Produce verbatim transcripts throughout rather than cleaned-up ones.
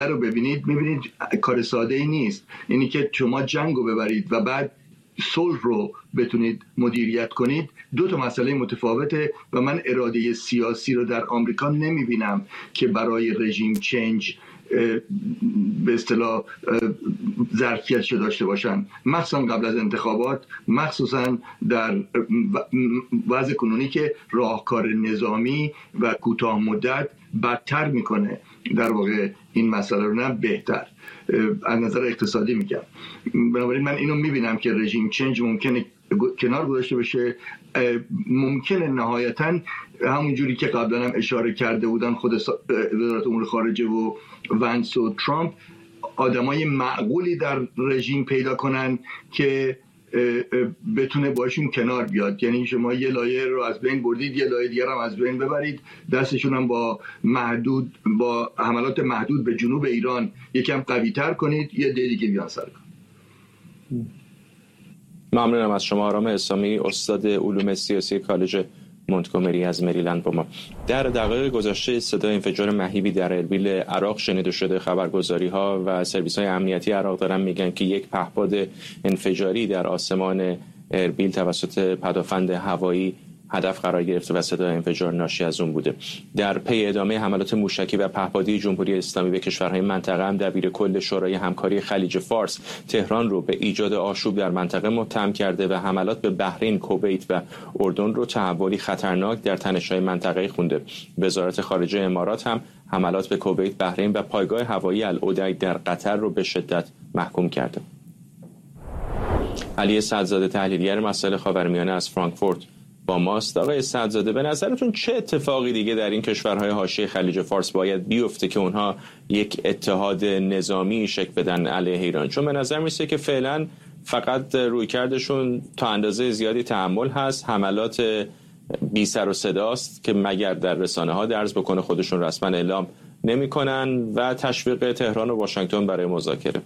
رو ببینید میبینید کار ساده ای نیست. اینی که شما جنگ رو ببرید و بعد صلح رو بتونید مدیریت کنید دو تا مسئله متفاوته و من اراده سیاسی رو در آمریکا نمیبینم که برای رژیم چنج به اصطلاح ظرفیتش داشته باشن، مخصوصا قبل از انتخابات، مخصوصا در وضع کنونی که راهکار نظامی و کوتاه مدت بدتر میکنه در واقع این مسئله رو، نه بهتر. از نظر اقتصادی میگم. بنابراین من اینو میبینم که رژیم چنج ممکنه کنار گذاشته بشه، ممکنه نهایتاً همون جوری که قبلا هم اشاره کرده بودن خود وزارت امور خارجه و ونس و ترامپ آدمای معقولی در رژیم پیدا کنن که بتونه باشون کنار بیاد. یعنی شما یه لایه رو از بین بردید، یه لایه دیگر هم از بین ببرید، دستشون هم با محدود با حملات محدود به جنوب ایران یکم قوی تر کنید، یه دی دیگه بیان سر کن. ممنونم از شما آرام اسلامی، استاد علوم سیاسی کالج مونتگومری از مریلند با ما. در دقایق گذشته صدای انفجار مهیبی در اربیل عراق شنیده شده. خبرگزاری ها و سرویس های امنیتی عراق دارن میگن که یک پهپاد انفجاری در آسمان اربیل توسط پدافند هوایی هدف قرار گرفته و صدای انفجار ناشی از اون بوده. در پی ادامه حملات موشکی و پهپادی جمهوری اسلامی به کشورهای منطقه هم دبیر کل شورای همکاری خلیج فارس تهران رو به ایجاد آشوب در منطقه متهم کرده و حملات به بحرین، کویت و اردن رو تحولی خطرناک در تنش‌های منطقه خونده. وزارت خارجه امارات هم حملات به کویت، بحرین و پایگاه هوایی العدید در قطر رو به شدت محکوم کرده. علی سعدزاده تحلیلگر مسائل خاورمیانه از فرانکفورت با ماست. آقای سعدزاده، به نظرتون چه اتفاقی دیگه در این کشورهای حاشیه خلیج فارس باید بیفته که اونها یک اتحاد نظامی شکل بدن علیه ایران؟ چون به نظر میسه که فعلا فقط رویکردشون تا اندازه زیادی تحمل هست، حملات بی سر و صداست که مگر در رسانه ها درز بکنه خودشون رسما اعلام نمیکنن و تشویق تهران و واشنگتن برای مذاکره.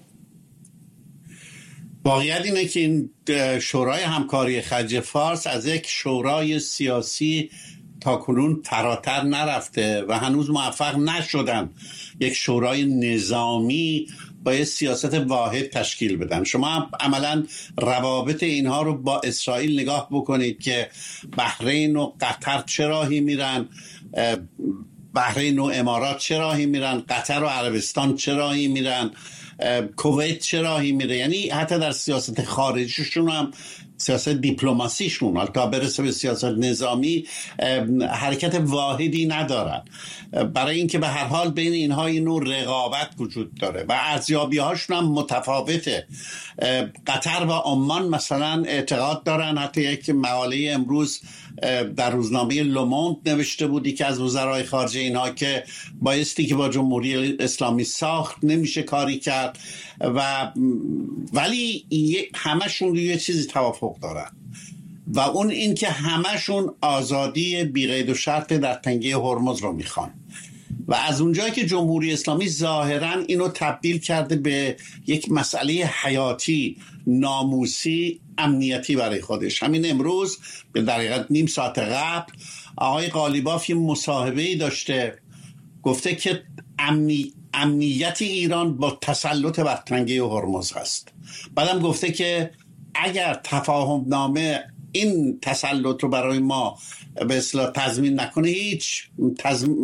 واقعیت اینه که این شورای همکاری خلیج فارس از یک شورای سیاسی تاکنون فراتر نرفته و هنوز موفق نشدن یک شورای نظامی با یک سیاست واحد تشکیل بدن. شما عملا روابط اینها رو با اسرائیل نگاه بکنید که بحرین و قطر چه راهی میرن، بحرین و امارات چه راهی میرن، قطر و عربستان چه راهی میرن، کویت چه راهی میره. یعنی حتی در سیاست خارجیشون هم، سیاست دیپلماسیشون، حالا تا برسه به سیاست نظامی، حرکت واحدی ندارن. برای اینکه به هر حال بین اینها این نوع رقابت وجود داره و ارزیابی هاشون هم متفاوته. قطر و عمان مثلا اعتقاد دارن، حتی یک مقاله امروز در روزنامه لوموند نوشته بودی که از وزرای خارجه اینها که بایستی که با جمهوری اسلامی ساخت نمیشه کاری کرد و ولی همشون روی یه چیزی توافق دارن و اون این که همشون آزادی بی قید و شرط در تنگه هرمز رو میخوان و از اونجایی که جمهوری اسلامی ظاهراً اینو تبدیل کرده به یک مسئله حیاتی، ناموسی، امنیتی برای خودش. همین امروز به دقیقاً نیم ساعت قبل آقای قالیباف یه مصاحبه‌ای داشته، گفته که امنی امنیت ایران با تسلط بر تنگه هرمز هست. بعدم گفته که اگر تفاهم نامه این تسلط رو برای ما به اصطلاح تضمین نکنه، هیچ تزم...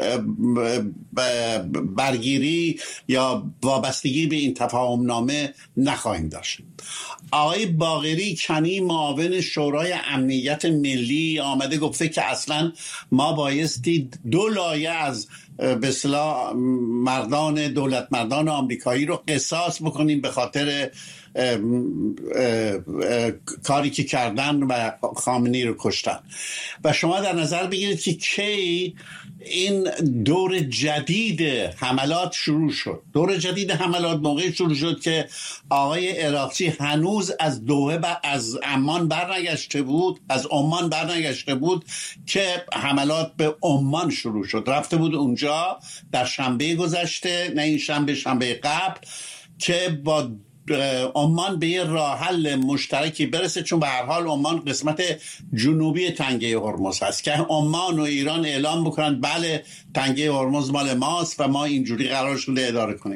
برگیری یا وابستگی به این تفاهم نامه نخواهیم داشت. آقای باقری کنی معاون شورای امنیت ملی آمده گفته که اصلا ما بایستی دو لایه از به اصطلاح مردان دولت مردان آمریکایی رو قصاص بکنیم به خاطر اه اه اه کاری که کردن و خامنه‌ای رو کشتن. و شما در نظر بگیرید که کی این دور جدید حملات شروع شد. دور جدید حملات موقعی شروع شد که آقای عراقچی هنوز از دوحه و از عمان برنگشته بود، از عمان برنگشته بود که حملات به عمان شروع شد. رفته بود اونجا در شنبه گذشته، نه این شنبه، شنبه قبل، که با عمان به یه راه حل مشترکی برسه، چون به هر حال عمان قسمت جنوبی تنگه هرمز هست که عمان و ایران اعلام بکنن بله تنگه هرمز مال ماست و ما اینجوری قرار شده اداره کنیم.